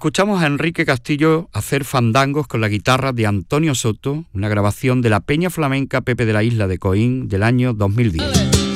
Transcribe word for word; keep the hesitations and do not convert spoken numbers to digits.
escuchamos a Enrique Castillo hacer fandangos con la guitarra de Antonio Soto, una grabación de la Peña Flamenca Pepe de la Isla de Coín del año dos mil diez.